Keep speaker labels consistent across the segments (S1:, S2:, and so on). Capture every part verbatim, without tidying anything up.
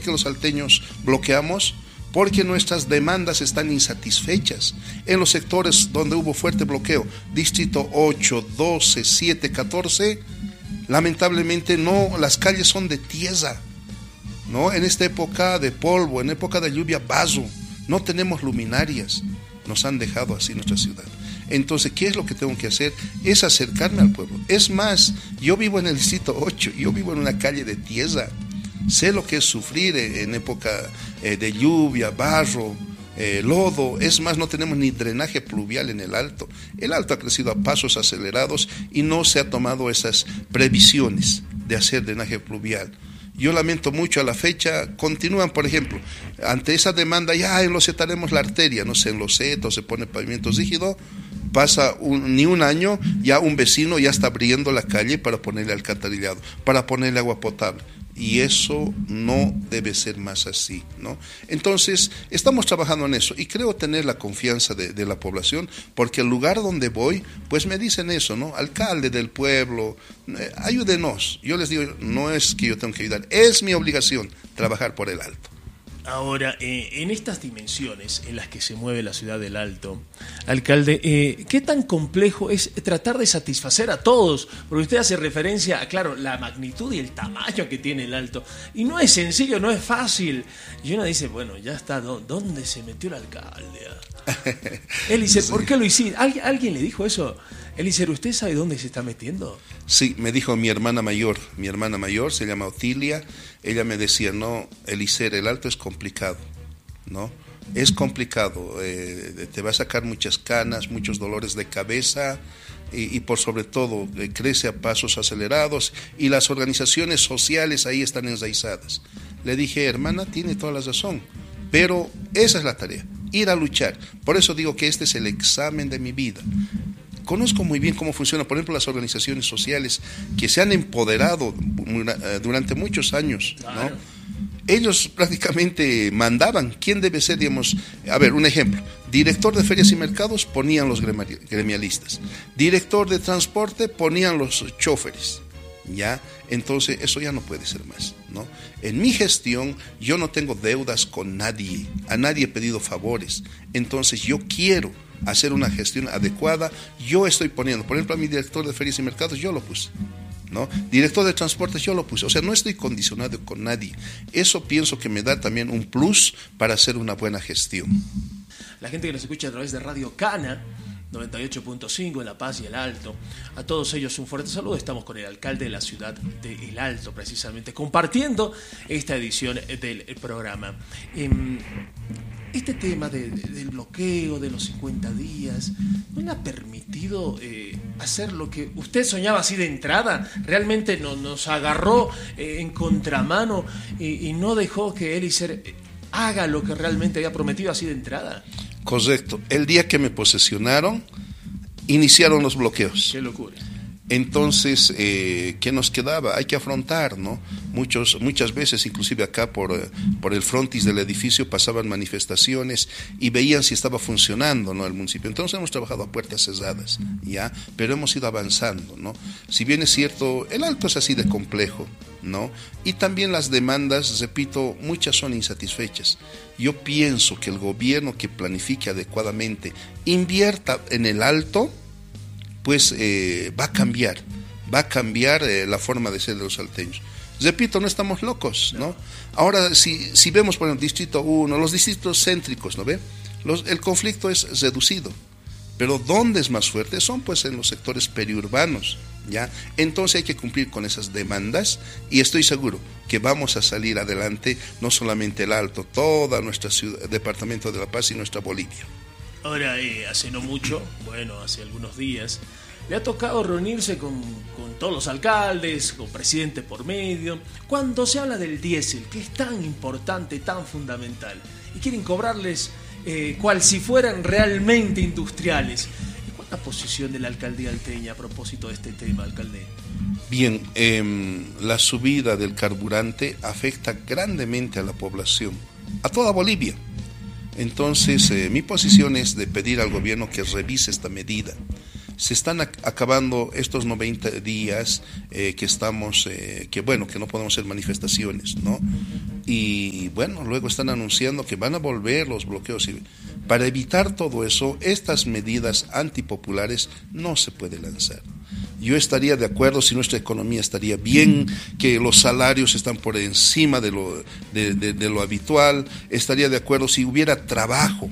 S1: qué los salteños bloqueamos? Porque nuestras demandas están insatisfechas. En los sectores donde hubo fuerte bloqueo, distrito ocho, doce, siete, catorce, lamentablemente no, las calles son de tierra, ¿no? En esta época de polvo, en época de lluvia, vaso, no tenemos luminarias, nos han dejado así nuestra ciudad. Entonces, ¿qué es lo que tengo que hacer? Es acercarme al pueblo. Es más, yo vivo en el distrito ocho, yo vivo en una calle de tierra. Sé lo que es sufrir en época eh, de lluvia, barro, eh, lodo. Es más, no tenemos ni drenaje pluvial en el Alto. El Alto ha crecido a pasos acelerados y no se ha tomado esas previsiones de hacer drenaje pluvial. Yo lamento mucho, a la fecha continúan, por ejemplo, ante esa demanda, ya enlosetaremos la arteria, no sé, enloseta o se pone pavimento rígido. Pasa un, ni un año, ya un vecino ya está abriendo la calle para ponerle alcantarillado, para ponerle agua potable. Y eso no debe ser más así, ¿no? Entonces, estamos trabajando en eso y creo tener la confianza de, de la población, porque el lugar donde voy, pues me dicen eso, ¿no? Alcalde del pueblo, eh, ayúdenos. Yo les digo, no es que yo tengo que ayudar, es mi obligación trabajar por el Alto.
S2: Ahora, eh, en estas dimensiones en las que se mueve la ciudad del Alto, alcalde, eh, ¿qué tan complejo es tratar de satisfacer a todos? Porque usted hace referencia a, claro, la magnitud y el tamaño que tiene el Alto. Y no es sencillo, no es fácil. Y uno dice, bueno, ya está, ¿dónde se metió el alcalde? Él dice, sí. ¿Por qué lo hiciste? ¿Alguien, ¿Alguien le dijo eso? Eliezer, ¿usted sabe dónde se está metiendo?
S1: Sí, me dijo mi hermana mayor, mi hermana mayor se llama Otilia, ella me decía, no, Eliezer, el Alto es complicado, ¿no? Es complicado, eh, te va a sacar muchas canas, muchos dolores de cabeza y, y por sobre todo eh, crece a pasos acelerados y las organizaciones sociales ahí están enraizadas. Le dije, hermana, tiene toda la razón, pero esa es la tarea, ir a luchar. Por eso digo que este es el examen de mi vida. Conozco muy bien cómo funcionan, por ejemplo, las organizaciones sociales que se han empoderado durante muchos años, ¿no? Claro. Ellos prácticamente mandaban quién debe ser, digamos, a ver, un ejemplo, director de ferias y mercados ponían los gremialistas, director de transporte ponían los choferes, ¿ya? Entonces eso ya no puede ser más, ¿no? En mi gestión yo no tengo deudas con nadie, a nadie he pedido favores, entonces yo quiero hacer una gestión adecuada. Yo estoy poniendo, por ejemplo, a mi director de ferias y mercados yo lo puse, ¿no? Director de transportes yo lo puse, o sea, no estoy condicionado con nadie. Eso pienso que me da también un plus para hacer una buena gestión.
S2: La gente que nos escucha a través de Radio Cana noventa y ocho punto cinco en La Paz y El Alto, a todos ellos un fuerte saludo. Estamos con el alcalde de la ciudad de El Alto, precisamente compartiendo esta edición del programa. Este tema de, de, del bloqueo de los cincuenta días, ¿no le ha permitido eh, hacer lo que usted soñaba así de entrada? ¿Realmente no, nos agarró eh, en contramano y, y no dejó que Eliezer haga lo que realmente había prometido así de entrada?
S1: Correcto. El día que me posesionaron, iniciaron los bloqueos.
S2: Qué locura.
S1: Entonces, eh, ¿qué nos quedaba? Hay que afrontar, ¿no? Muchos, muchas veces, inclusive acá por, por el frontis del edificio, pasaban manifestaciones y veían si estaba funcionando, ¿no?, el municipio. Entonces hemos trabajado a puertas cerradas, ¿ya? Pero hemos ido avanzando, ¿no? Si bien es cierto, el Alto es así de complejo, ¿no? Y también las demandas, repito, muchas son insatisfechas. Yo pienso que el gobierno que planifique adecuadamente, invierta en el Alto, pues eh, va a cambiar, va a cambiar eh, la forma de ser de los salteños. Repito, no estamos locos, ¿no? Ahora, si, si vemos, por ejemplo, Distrito uno, los distritos céntricos, ¿no ve? Los, el conflicto es reducido, pero ¿dónde es más fuerte? Son pues en los sectores periurbanos, ¿ya? Entonces hay que cumplir con esas demandas y estoy seguro que vamos a salir adelante, no solamente el Alto, toda nuestra ciudad, departamento de La Paz y nuestra Bolivia.
S2: Ahora, eh, hace no mucho, bueno, hace algunos días, le ha tocado reunirse con, con todos los alcaldes, con presidente por medio, cuando se habla del diésel, que es tan importante, tan fundamental, y quieren cobrarles eh, cual si fueran realmente industriales. ¿Cuál es la posición de la alcaldía alteña a propósito de este tema, alcalde?
S1: Bien, eh, la subida del carburante afecta grandemente a la población, a toda Bolivia. Entonces, eh, mi posición es de pedir al gobierno que revise esta medida. Se están ac- acabando estos noventa días eh, que estamos, eh, que bueno, que no podemos hacer manifestaciones, ¿no? Y bueno, luego están anunciando que van a volver los bloqueos. Y para evitar todo eso, estas medidas antipopulares no se puede lanzar. Yo estaría de acuerdo si nuestra economía estaría bien, que los salarios están por encima de lo, de, de, de lo habitual, estaría de acuerdo si hubiera trabajo.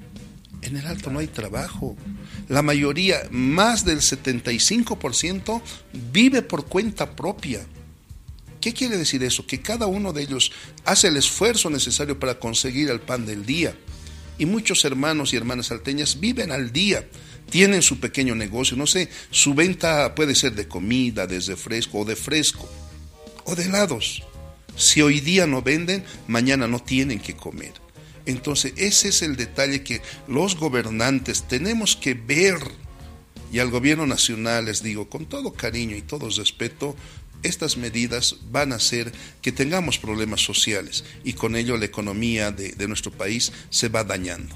S1: En el Alto no hay trabajo. La mayoría, más del setenta y cinco por ciento, vive por cuenta propia. ¿Qué quiere decir eso? Que cada uno de ellos hace el esfuerzo necesario para conseguir el pan del día. Y muchos hermanos y hermanas salteñas viven al día, tienen su pequeño negocio, no sé, su venta puede ser de comida, desde fresco o de fresco, o de helados. Si hoy día no venden, mañana no tienen que comer. Entonces ese es el detalle que los gobernantes tenemos que ver. Y al gobierno nacional les digo, con todo cariño y todo respeto, estas medidas van a hacer que tengamos problemas sociales y con ello la economía de, de nuestro país se va dañando.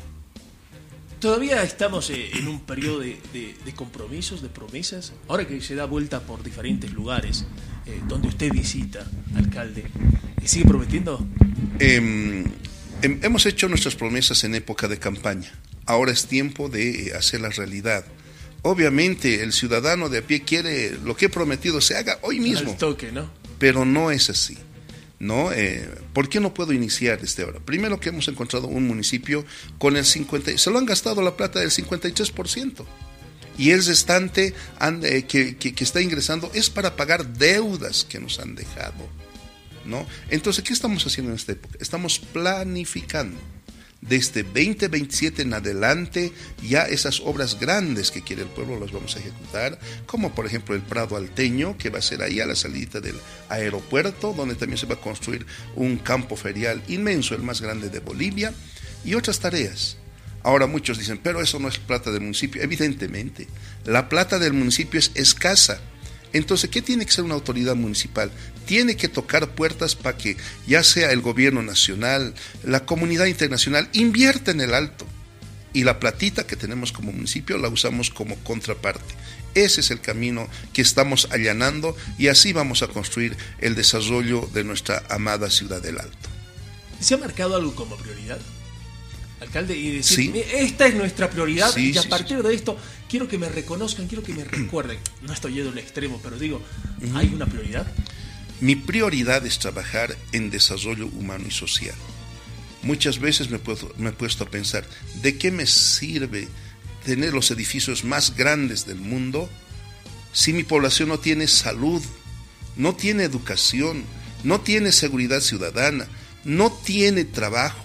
S2: Todavía estamos eh, en un periodo de, de, de compromisos, de promesas. Ahora que se da vuelta por diferentes lugares eh, donde usted visita, alcalde, ¿sigue prometiendo?
S1: Eh, eh, hemos hecho nuestras promesas en época de campaña. Ahora es tiempo de eh, hacerlas realidad. Obviamente el ciudadano de a pie quiere lo que he prometido se haga hoy mismo.
S2: Al toque, ¿no?
S1: Pero no es así. ¿No? Eh, ¿Por qué no puedo iniciar desde ahora? Primero que hemos encontrado un municipio con el cincuenta, se lo han gastado la plata del cincuenta y tres por ciento. Y el restante han, eh, que, que, que está ingresando es para pagar deudas que nos han dejado, ¿no? Entonces, ¿qué estamos haciendo en esta época? Estamos planificando. Desde veinte veintisiete en adelante, ya esas obras grandes que quiere el pueblo las vamos a ejecutar, como por ejemplo el Prado Alteño, que va a ser ahí a la salida del aeropuerto, donde también se va a construir un campo ferial inmenso, el más grande de Bolivia, y otras tareas. Ahora muchos dicen, pero eso no es plata del municipio. Evidentemente, la plata del municipio es escasa. Entonces, ¿qué tiene que ser una autoridad municipal? Tiene que tocar puertas para que ya sea el gobierno nacional, la comunidad internacional, invierta en el Alto. Y la platita que tenemos como municipio la usamos como contraparte. Ese es el camino que estamos allanando y así vamos a construir el desarrollo de nuestra amada ciudad del Alto.
S2: ¿Se ha marcado algo como prioridad, alcalde? Y decir,
S1: sí.
S2: esta es nuestra prioridad
S1: sí,
S2: y a
S1: sí,
S2: partir
S1: sí.
S2: de esto quiero que me reconozcan, quiero que me recuerden. No estoy yendo al extremo, pero digo, ¿hay una prioridad?
S1: Mi prioridad es trabajar en desarrollo humano y social. Muchas veces me, puedo, me he puesto a pensar, ¿de qué me sirve tener los edificios más grandes del mundo si mi población no tiene salud, no tiene educación, no tiene seguridad ciudadana, no tiene trabajo?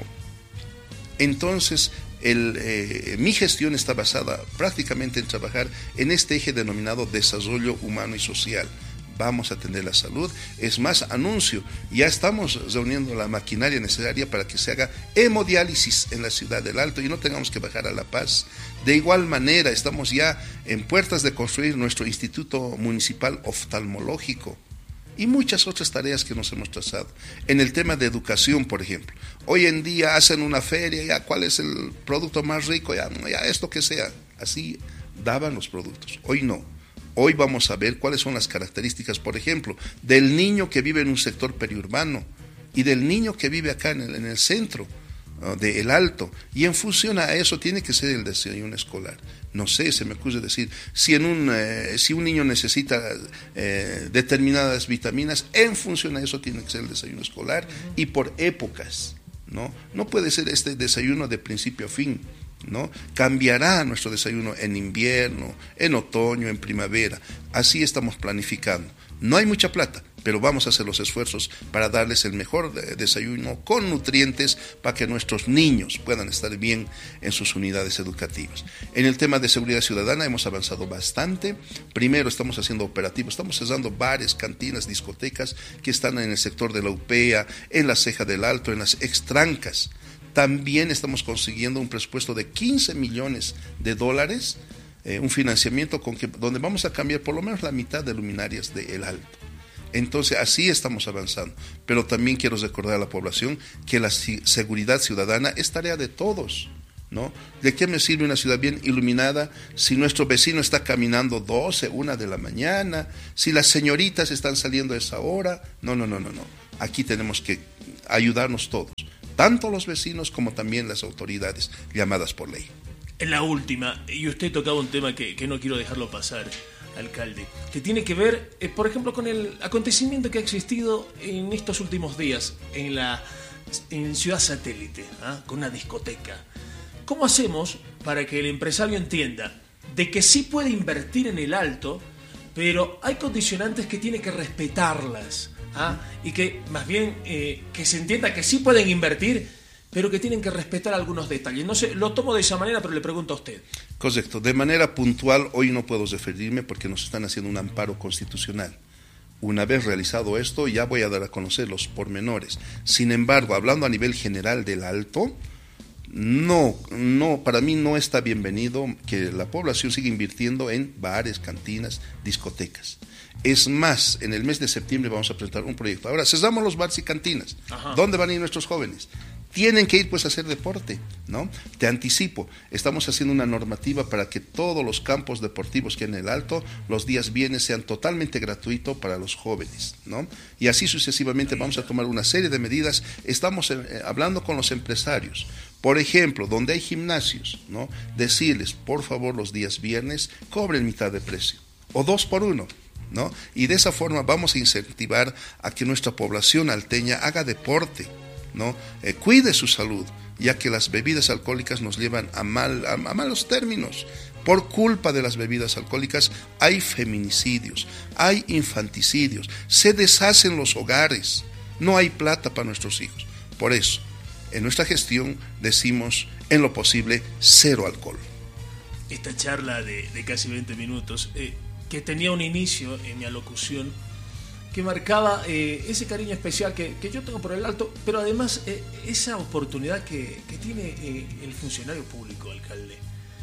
S1: Entonces, el, eh, mi gestión está basada prácticamente en trabajar en este eje denominado desarrollo humano y social. Vamos a atender la salud. Es más, anuncio, ya estamos reuniendo la maquinaria necesaria para que se haga hemodiálisis en la ciudad del Alto y no tengamos que bajar a La Paz. De igual manera, estamos ya en puertas de construir nuestro Instituto Municipal Oftalmológico y muchas otras tareas que nos hemos trazado. En el tema de educación, por ejemplo, hoy en día hacen una feria, ya cuál es el producto más rico, ya, ya esto que sea, así daban los productos, hoy no. Hoy vamos a ver cuáles son las características, por ejemplo, del niño que vive en un sector periurbano y del niño que vive acá en el, en el centro uh, de El Alto, y en función a eso tiene que ser el desayuno escolar. No sé, se me ocurre decir, si, en un, eh, si un niño necesita eh, determinadas vitaminas, en función a eso tiene que ser el desayuno escolar y por épocas, ¿no? No puede ser este desayuno de principio a fin, ¿no? Cambiará nuestro desayuno en invierno, en otoño, en primavera. Así estamos planificando. No hay mucha plata, pero vamos a hacer los esfuerzos para darles el mejor desayuno con nutrientes para que nuestros niños puedan estar bien en sus unidades educativas. En el tema de seguridad ciudadana hemos avanzado bastante. Primero estamos haciendo operativos, estamos cerrando varias cantinas, discotecas que están en el sector de la U P E A, en la Ceja del Alto, en las extrancas. También estamos consiguiendo un presupuesto de quince millones de dólares, eh, un financiamiento con que, donde vamos a cambiar por lo menos la mitad de luminarias de El Alto. Entonces, así estamos avanzando. Pero también quiero recordar a la población que la seguridad ciudadana es tarea de todos, ¿no? ¿De qué me sirve una ciudad bien iluminada si nuestro vecino está caminando doce, una de la mañana, si las señoritas están saliendo a esa hora? No, no, no, no, no. Aquí tenemos que ayudarnos todos, tanto los vecinos como también las autoridades llamadas por ley.
S2: En la última, y usted tocaba un tema que, que no quiero dejarlo pasar, alcalde, que tiene que ver, eh, por ejemplo, con el acontecimiento que ha existido en estos últimos días en la en Ciudad Satélite, ¿ah? Con una discoteca. ¿Cómo hacemos para que el empresario entienda de que sí puede invertir en el Alto, pero hay condicionantes que tiene que respetarlas, ¿ah? Y que más bien eh, que se entienda que sí pueden invertir, pero que tienen que respetar algunos detalles? No sé, lo tomo de esa manera, pero le pregunto a usted.
S1: Correcto. De manera puntual, hoy no puedo referirme porque nos están haciendo un amparo constitucional. Una vez realizado esto, ya voy a dar a conocer los pormenores. Sin embargo, hablando a nivel general del Alto, no, no, para mí no está bienvenido que la población siga invirtiendo en bares, cantinas, discotecas. Es más, en el mes de septiembre vamos a presentar un proyecto. Ahora, cesamos los bares y cantinas. Ajá. ¿Dónde van a ir nuestros jóvenes? Tienen que ir pues a hacer deporte, ¿no? Te anticipo, estamos haciendo una normativa para que todos los campos deportivos que hay en el Alto, los días viernes sean totalmente gratuitos para los jóvenes, ¿no? Y así sucesivamente vamos a tomar una serie de medidas. Estamos eh, hablando con los empresarios. Por ejemplo, donde hay gimnasios, ¿no? Decirles, por favor, los días viernes cobren mitad de precio, o dos por uno, ¿no? Y de esa forma vamos a incentivar a que nuestra población alteña haga deporte, ¿no? Eh, cuide su salud, ya que las bebidas alcohólicas nos llevan a, mal, a, a malos términos. Por culpa de las bebidas alcohólicas hay feminicidios, hay infanticidios, se deshacen los hogares, no hay plata para nuestros hijos. Por eso, en nuestra gestión decimos, en lo posible, cero alcohol.
S2: Esta charla de, de casi veinte minutos, eh, que tenía un inicio en mi alocución, que marcaba eh, ese cariño especial que, que yo tengo por el Alto, pero además eh, esa oportunidad que, que tiene eh, el funcionario público, alcalde,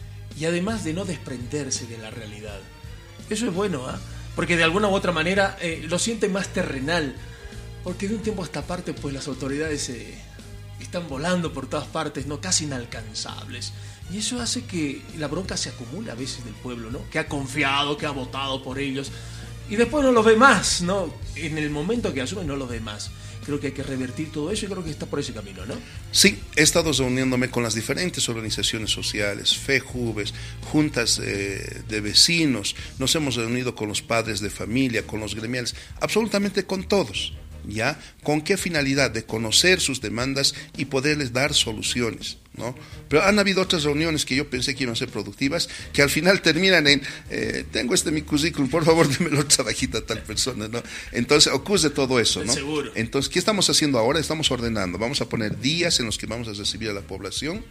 S2: y además de no desprenderse de la realidad. Eso es bueno, ¿eh? Porque de alguna u otra manera eh, lo siente más terrenal, porque de un tiempo a esta parte pues las autoridades eh, están volando por todas partes, no, casi inalcanzables, y eso hace que la bronca se acumule a veces del pueblo, ¿no? Que ha confiado, que ha votado por ellos, y después no los ve más, ¿no? En el momento que asume no los ve más. Creo que hay que revertir todo eso y creo que está por ese camino, ¿no?
S1: Sí, he estado reuniéndome con las diferentes organizaciones sociales, FEJUVES, juntas eh, de vecinos, nos hemos reunido con los padres de familia, con los gremiales, absolutamente con todos, ¿ya? ¿Con qué finalidad? De conocer sus demandas y poderles dar soluciones, ¿no? Pero han habido otras reuniones que yo pensé que iban a ser productivas, que al final terminan en, eh, tengo este mi currículum, por favor, démelo otra bajita a tal persona, ¿no? Entonces ocurre todo eso, ¿no?
S2: Seguro.
S1: Entonces, ¿qué estamos haciendo ahora? Estamos ordenando, vamos a poner días en los que vamos a recibir a la población,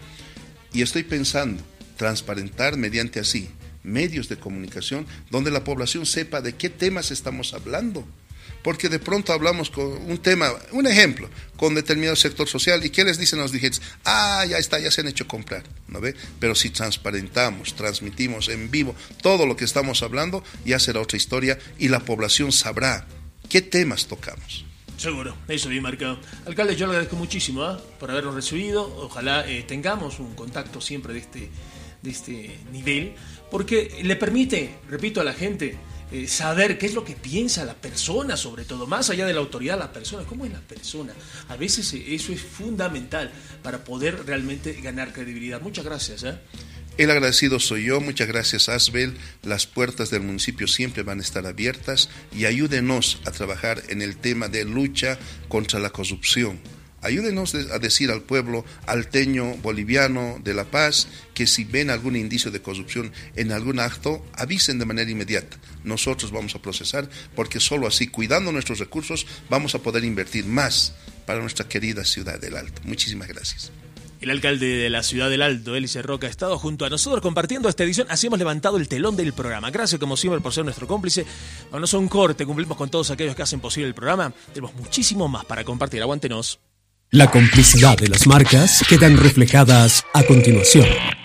S1: y estoy pensando transparentar mediante así medios de comunicación donde la población sepa de qué temas estamos hablando. Porque de pronto hablamos con un tema, un ejemplo, con determinado sector social, y ¿qué les dicen los dirigentes? Ah, ya está, ya se han hecho comprar, ¿no ve? Pero si transparentamos, transmitimos en vivo todo lo que estamos hablando, ya será otra historia y la población sabrá qué temas tocamos.
S2: Seguro, eso bien marcado. Alcalde, yo le agradezco muchísimo ¿eh? por habernos recibido. Ojalá eh, tengamos un contacto siempre de este, de este nivel, porque le permite, repito, a la gente Eh, saber qué es lo que piensa la persona, sobre todo, más allá de la autoridad, la persona, cómo es la persona. A veces eh, eso es fundamental para poder realmente ganar credibilidad. Muchas gracias. ¿eh?
S1: El agradecido soy yo, muchas gracias Asbel, las puertas del municipio siempre van a estar abiertas y ayúdenos a trabajar en el tema de lucha contra la corrupción. Ayúdenos a decir al pueblo alteño, boliviano, de La Paz, que si ven algún indicio de corrupción en algún acto, avisen de manera inmediata. Nosotros vamos a procesar, porque solo así, cuidando nuestros recursos, vamos a poder invertir más para nuestra querida ciudad del Alto. Muchísimas gracias.
S2: El alcalde de la ciudad del Alto, Hélice Roca, ha estado junto a nosotros compartiendo esta edición. Así hemos levantado el telón del programa. Gracias, como siempre, por ser nuestro cómplice. Vamos a un corte, cumplimos con todos aquellos que hacen posible el programa. Tenemos muchísimo más para compartir. Aguántenos.
S3: La complicidad de las marcas quedan reflejadas a continuación.